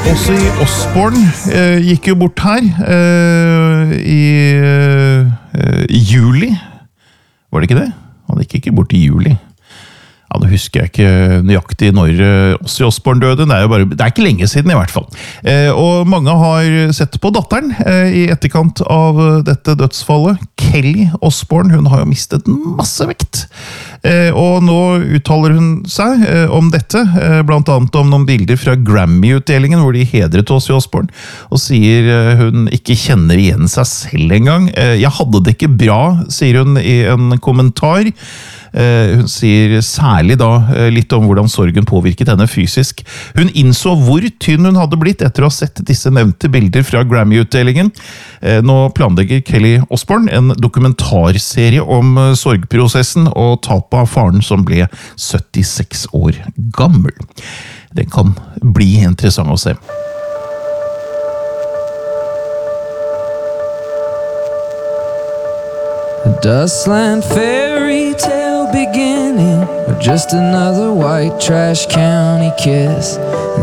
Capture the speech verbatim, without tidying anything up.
Ozzy Osbourne eh, gikk jo bort her eh, i, eh, i juli. Var det ikke det? Han gikk ikke bort i juli. Ja, nå husker jeg ikke nøyaktig når Ozzy Osbourne døde. Det er jo bare, det er ikke lenge siden i hvert fall. Eh, og mange har sett på datteren eh, i etterkant av dette dødsfallet. Kelly Osbourne, hun har jo mistet masse vekt. Eh, og nå uttaler hun seg eh, om dette, eh, blant annet om noen bilder fra Grammy-utdelingen, hvor de hedret Ozzy Osbourne, og sier eh, hun ikke kjenner igjen seg selv engang. Eh, jeg hadde det ikke bra, sier hun i en kommentar. Uh, hun sier særlig da uh, litt om hvordan sorgen påvirket henne fysisk. Hun innså hvor tynn hun hadde blitt etter å ha sett disse nevnte bilder fra Grammy-utdelingen. Uh, nå planlegger Kelly Osbourne en dokumentarserie om uh, sorgprosessen og tapet av faren som ble syttiseks år gammel. Den kan bli interessant å se. A dustland fairy tale beginning, or just another white trash county kiss.